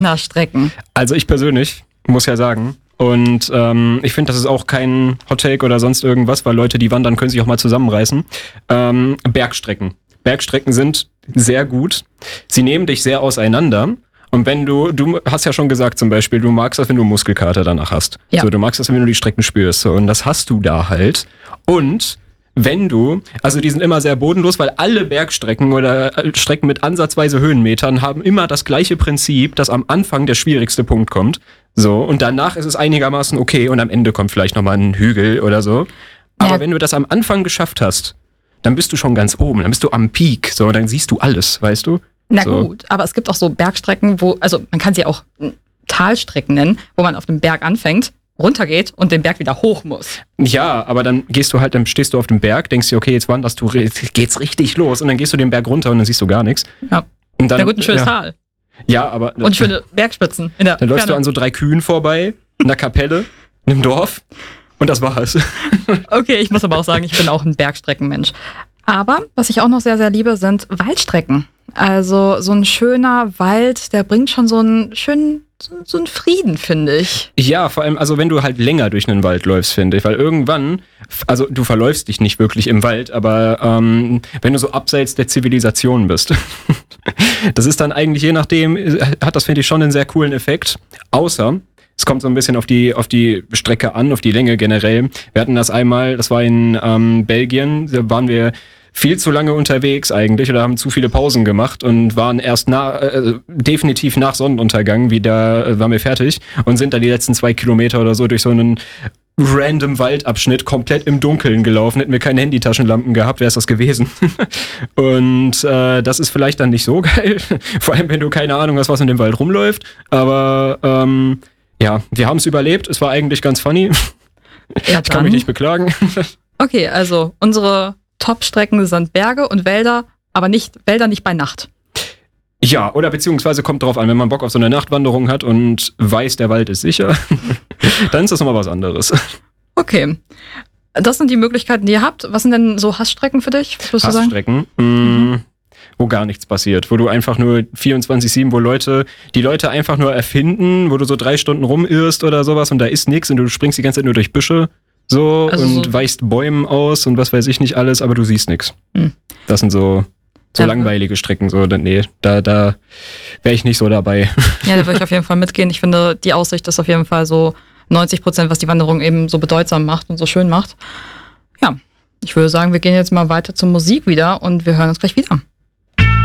Na, Strecken. Also ich persönlich muss ja sagen, und ich finde, das ist auch kein Hottake oder sonst irgendwas, weil Leute, die wandern, können sich auch mal zusammenreißen. Bergstrecken. Bergstrecken sind sehr gut. Sie nehmen dich sehr auseinander. Und wenn du hast ja schon gesagt zum Beispiel, du magst das, wenn du Muskelkater danach hast. Ja. So, du magst das, wenn du die Strecken spürst. So, und das hast du da halt. Und wenn du, also die sind immer sehr bodenlos, weil alle Bergstrecken oder Strecken mit ansatzweise Höhenmetern haben immer das gleiche Prinzip, dass am Anfang der schwierigste Punkt kommt. So, und danach ist es einigermaßen okay und am Ende kommt vielleicht nochmal ein Hügel oder so. Aber wenn du das am Anfang geschafft hast, dann bist du schon ganz oben, dann bist du am Peak, so, dann siehst du alles, weißt du? Na so. gut, aber es gibt auch so Bergstrecken, also man kann sie auch Talstrecken nennen, wo man auf dem Berg anfängt, runtergeht und den Berg wieder hoch muss. Ja, aber dann stehst du auf dem Berg, denkst dir, okay, jetzt geht's richtig los und dann gehst du den Berg runter und dann siehst du gar nichts. Ja. Und dann, Na gut, ein schönes Tal. Ja, aber... Und schöne Bergspitzen in der Dann läufst Ferne. du an so 3 Kühen vorbei, in der Kapelle, in einem Dorf und das war's. Okay, ich muss aber auch sagen, ich bin auch ein Bergstreckenmensch. Aber was ich auch noch sehr, sehr liebe, sind Waldstrecken. Also so ein schöner Wald, der bringt schon so einen schönen Frieden, finde ich. Ja, vor allem, also wenn du halt länger durch einen Wald läufst, finde ich, weil irgendwann, also du verläufst dich nicht wirklich im Wald, aber wenn du so abseits der Zivilisation bist, das ist dann eigentlich, je nachdem, hat das, finde ich, schon einen sehr coolen Effekt, außer... Es kommt so ein bisschen auf die Strecke an, auf die Länge generell. Wir hatten das einmal, das war in Belgien, da waren wir viel zu lange unterwegs eigentlich oder haben zu viele Pausen gemacht und waren erst definitiv nach Sonnenuntergang wieder, waren wir fertig und sind dann die letzten 2 Kilometer oder so durch so einen random Waldabschnitt komplett im Dunkeln gelaufen. Hätten wir keine Handytaschenlampen gehabt, wäre es das gewesen. Und das ist vielleicht dann nicht so geil, vor allem wenn du keine Ahnung hast, was in dem Wald rumläuft, aber ja, wir haben es überlebt. Es war eigentlich ganz funny. Ja, ich kann mich nicht beklagen. Okay, also unsere Top-Strecken sind Berge und Wälder, aber Wälder nicht bei Nacht. Ja, oder beziehungsweise kommt drauf an, wenn man Bock auf so eine Nachtwanderung hat und weiß, der Wald ist sicher, dann ist das nochmal was anderes. Okay. Das sind die Möglichkeiten, die ihr habt. Was sind denn so Hassstrecken für dich? Was würdest du sagen? Hassstrecken? Wo gar nichts passiert, wo du einfach nur 24/7, wo die Leute einfach nur erfinden, wo du so 3 Stunden rumirrst oder sowas und da ist nichts und du springst die ganze Zeit nur durch Büsche so also und so weichst Bäumen aus und was weiß ich nicht alles, aber du siehst nichts. Das sind so langweilige Strecken, so, nee, da wäre ich nicht so dabei. Ja, da würde ich auf jeden Fall mitgehen. Ich finde, die Aussicht ist auf jeden Fall so 90%, was die Wanderung eben so bedeutsam macht und so schön macht. Ja, ich würde sagen, wir gehen jetzt mal weiter zur Musik wieder und wir hören uns gleich wieder.